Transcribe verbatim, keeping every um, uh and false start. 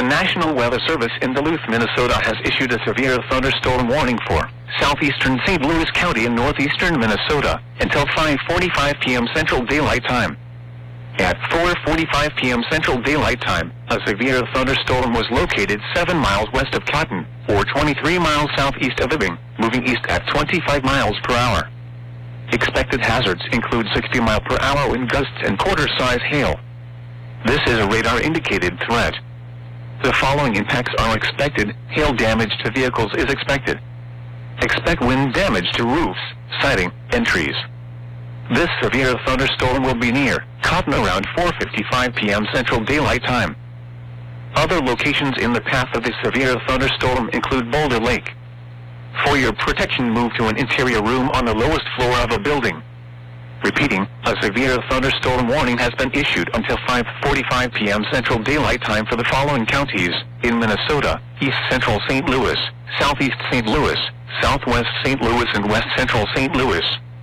National Weather Service in Duluth, Minnesota has issued a severe thunderstorm warning for southeastern Saint Louis County and northeastern Minnesota until five forty-five p m Central Daylight Time. At four forty-five p m Central Daylight Time, a severe thunderstorm was located seven miles west of Cotton, or twenty-three miles southeast of Hibbing, moving east at twenty-five miles per hour. Expected hazards include sixty mile per hour wind gusts and quarter-size hail. This is a radar-indicated threat. The following impacts are expected. Hail damage to vehicles is expected. Expect wind damage to roofs, siding, and trees. This severe thunderstorm will be near Cotton around four fifty-five p m Central Daylight Time. Other locations in the path of this severe thunderstorm include Boulder Lake. For your protection, move to an interior room on the lowest floor of a building. Repeating, a severe thunderstorm warning has been issued until five forty-five p m Central Daylight Time for the following counties in Minnesota: East Central Saint Louis, Southeast Saint Louis, Southwest Saint Louis and West Central Saint Louis.